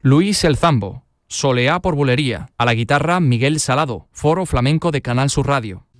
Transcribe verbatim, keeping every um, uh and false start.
Luis El Zambo, Soleá por Bulería, a la guitarra Miguel Salado, Foro Flamenco de Canal Sur Radio.